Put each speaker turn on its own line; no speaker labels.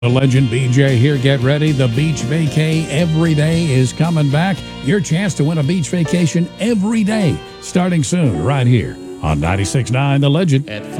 The Legend BJ here. Get ready. The Beach Vacay every day is coming back. Your chance to win a beach vacation every day, starting soon, right here on 96.9 The Legend.
At